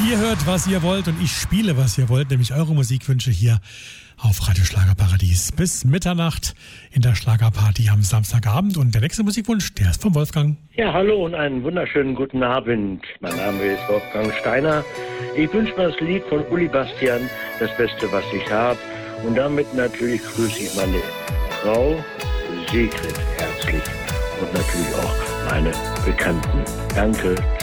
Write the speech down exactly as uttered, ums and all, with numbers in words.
Ihr hört, was ihr wollt und ich spiele, was ihr wollt, nämlich eure Musikwünsche hier auf Radio Schlagerparadies bis Mitternacht in der Schlagerparty am Samstagabend. Und der nächste Musikwunsch, der ist von Wolfgang. Ja, hallo und einen wunderschönen guten Abend. Mein Name ist Wolfgang Steiner. Ich wünsche mir das Lied von Uli Bastian, das Beste, was ich habe. Und damit natürlich grüße ich meine Frau Sigrid herzlich und natürlich auch meine Bekannten. Danke.